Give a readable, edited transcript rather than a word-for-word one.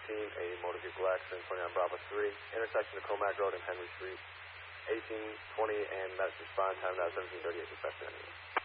a motor vehicle accident, 29 Bravo 3, intersection of Comac Road and Henry Street, 1820 and Madison Spine, time now 17:38, dispatch.